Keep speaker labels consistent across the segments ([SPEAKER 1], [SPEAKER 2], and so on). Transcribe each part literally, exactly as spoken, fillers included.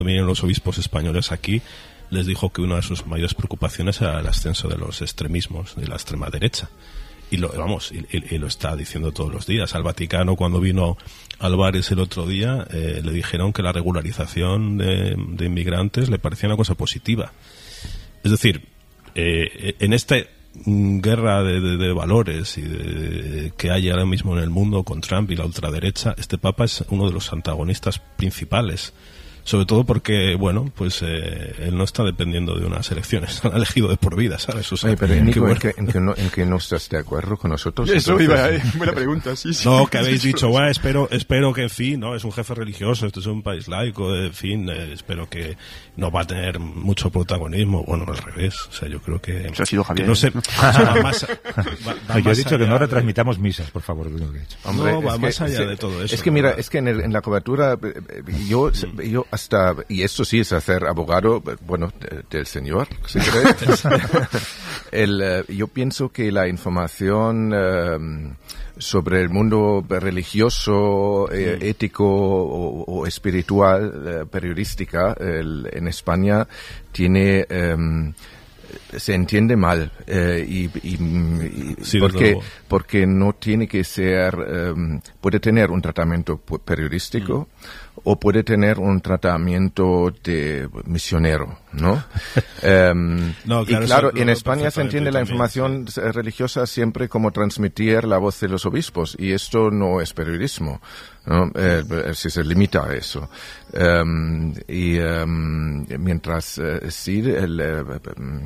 [SPEAKER 1] vinieron los obispos españoles aquí, les dijo que una de sus mayores preocupaciones era el ascenso de los extremismos de la extrema derecha. Y lo, vamos, y, y, y lo está diciendo todos los días. Al Vaticano, cuando vino Álvarez el otro día, eh, le dijeron que la regularización de, de inmigrantes le parecía una cosa positiva. Es decir, eh, en esta guerra de, de, de valores y de, que hay ahora mismo en el mundo con Trump y la ultraderecha, este Papa es uno de los antagonistas principales. Sobre todo porque, bueno, pues eh, él no está dependiendo de unas elecciones, han elegido de por vida, ¿sabes? O sea,
[SPEAKER 2] Oye, pero Nico,
[SPEAKER 1] bueno.
[SPEAKER 2] ¿en, que, en, que no, ¿en que no estás de acuerdo con nosotros?
[SPEAKER 3] Eso
[SPEAKER 2] Entonces,
[SPEAKER 3] iba, eh, buena pregunta, sí, sí.
[SPEAKER 1] No, que habéis dicho, bueno, espero, espero que, en fin, no, es un jefe religioso, esto es un país laico, en fin, eh, espero que no va a tener mucho protagonismo. Bueno, al revés, o sea, yo creo que...
[SPEAKER 3] Eso ha sido Javier.
[SPEAKER 1] No sé, o sea, va más, va, va
[SPEAKER 4] yo he dicho que no
[SPEAKER 1] de...
[SPEAKER 4] retransmitamos misas, por favor. Lo que he dicho.
[SPEAKER 2] Hombre,
[SPEAKER 1] no, va
[SPEAKER 2] es
[SPEAKER 1] más
[SPEAKER 2] que,
[SPEAKER 1] allá
[SPEAKER 2] es,
[SPEAKER 1] de todo eso.
[SPEAKER 2] Es que mira,
[SPEAKER 1] ¿no?
[SPEAKER 2] es que en, el, en la cobertura, yo, mm. yo hasta, y esto sí es hacer abogado, bueno, de, del señor, si queréis. el, uh, yo pienso que la información uh, sobre el mundo religioso, eh, mm. ético o, o espiritual, uh, periodística, el, en España tiene... Um, se entiende mal eh, y, y, y
[SPEAKER 1] sí,
[SPEAKER 2] porque porque no tiene que ser um, puede tener un tratamiento periodístico mm. o puede tener un tratamiento de misionero, ¿no? um,
[SPEAKER 1] no claro,
[SPEAKER 2] y claro,
[SPEAKER 1] eso,
[SPEAKER 2] en
[SPEAKER 1] no,
[SPEAKER 2] España se entiende la información sí. religiosa siempre como transmitir la voz de los obispos y esto no es periodismo, ¿no? Eh, si se limita a eso. Um, y um, mientras uh, sí el, uh,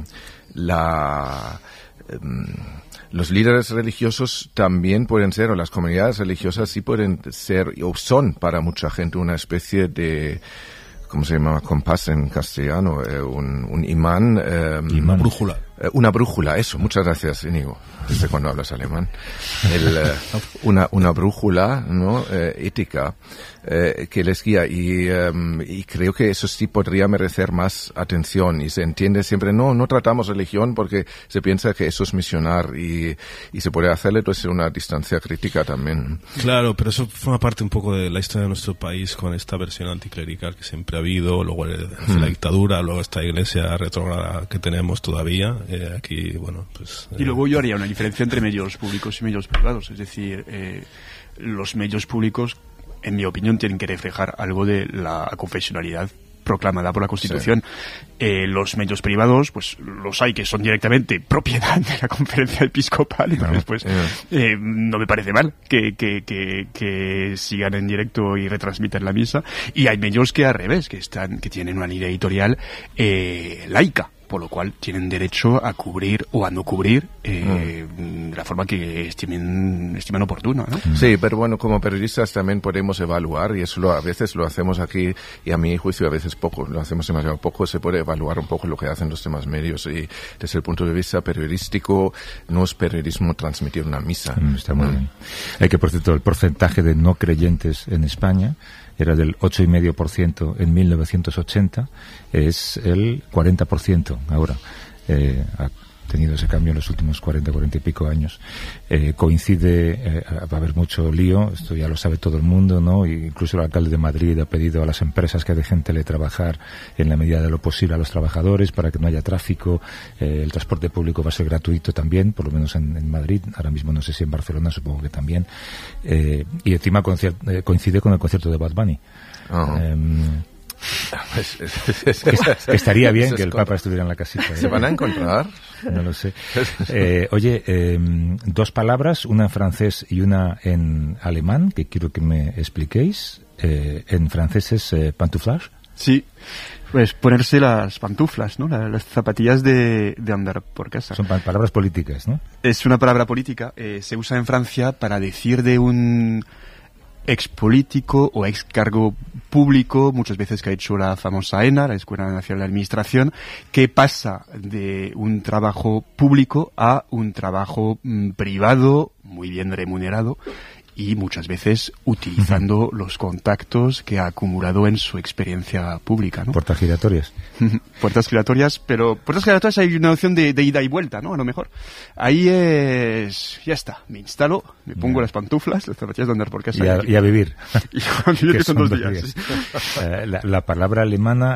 [SPEAKER 2] la um, los líderes religiosos también pueden ser, o las comunidades religiosas sí pueden ser, o son para mucha gente una especie de, ¿cómo se llama? Compás en castellano, eh, un, un imán. Eh,
[SPEAKER 1] Una brújula.
[SPEAKER 2] Eh, una brújula, eso. Muchas gracias, Íñigo. Desde cuando hablas alemán. El, eh, una, una brújula, ¿no? Eh, ética, eh, que les guía. Y, um, y creo que eso sí podría merecer más atención. Y se entiende siempre, no, no tratamos religión porque se piensa que eso es misionar y, y se puede hacerle entonces una distancia crítica también.
[SPEAKER 1] Claro, pero eso forma parte un poco de la historia de nuestro país con esta versión anticlerical que siempre ha habido, luego hmm. la dictadura, luego esta iglesia retrógrada que tenemos todavía. Eh, aquí, bueno, pues... Eh.
[SPEAKER 3] Y luego yo haría una diferencia entre medios públicos y medios privados, es decir, eh, los medios públicos, en mi opinión, tienen que reflejar algo de la confesionalidad proclamada por la Constitución. Sí. Eh, los medios privados, pues los hay que son directamente propiedad de la Conferencia Episcopal, entonces pues eh, no me parece mal que, que, que, que sigan en directo y retransmitan la misa, y hay medios que al revés, que están, que tienen una línea editorial eh, laica, por lo cual tienen derecho a cubrir o a no cubrir eh, mm. de la forma que estimen, estimen oportuna, ¿no?
[SPEAKER 2] Sí, pero bueno, como periodistas también podemos evaluar, y eso lo, a veces lo hacemos aquí, y a mi juicio a veces poco, lo hacemos demasiado poco, se puede evaluar un poco lo que hacen los demás medios, y desde el punto de vista periodístico no es periodismo transmitir una misa.
[SPEAKER 4] Mm, está muy mm. bien. Hay que, por cierto, el porcentaje de no creyentes en España era del ocho coma cinco por ciento en mil novecientos ochenta, es el cuarenta por ciento ahora. Eh, ha tenido ese cambio en los últimos cuarenta, cuarenta y pico años. Eh, coincide, eh, va a haber mucho lío, esto ya lo sabe todo el mundo, ¿no? Y incluso el alcalde de Madrid ha pedido a las empresas que dejen teletrabajar en la medida de lo posible a los trabajadores para que no haya tráfico. Eh, el transporte público va a ser gratuito también, por lo menos en, en Madrid, ahora mismo no sé si en Barcelona, supongo que también. Eh, y encima coincide, coincide con el concierto de Bad Bunny.
[SPEAKER 2] Uh-huh.
[SPEAKER 4] Eh, que, que estaría bien que el Papa estuviera en la casita. ¿eh?
[SPEAKER 2] ¿Se van a encontrar?
[SPEAKER 4] No lo sé. Eh, oye, eh, dos palabras, una en francés y una en alemán, que quiero que me expliquéis. Eh, en francés es eh, pantouflage.
[SPEAKER 3] Sí, pues ponerse las pantuflas, ¿no? Las, las zapatillas de, de andar por casa.
[SPEAKER 4] Son pa- palabras políticas, ¿no?
[SPEAKER 3] Es una palabra política. Eh, se usa en Francia para decir de un ex político o ex cargo público, muchas veces que ha hecho la famosa E N A, la Escuela Nacional de Administración, que pasa de un trabajo público a un trabajo mm, privado, muy bien remunerado, y muchas veces utilizando los contactos que ha acumulado en su experiencia pública, ¿no?
[SPEAKER 4] Puertas giratorias.
[SPEAKER 3] Puertas giratorias, pero puertas giratorias hay una opción de, de ida y vuelta, ¿no? A lo mejor. Ahí es... Ya está, me instalo, me pongo yeah. las pantuflas, las zapatillas de andar por casa.
[SPEAKER 4] Y a, y a vivir.
[SPEAKER 3] Y a vivir que son dos días.
[SPEAKER 4] días. Sí. Uh, la, la palabra alemana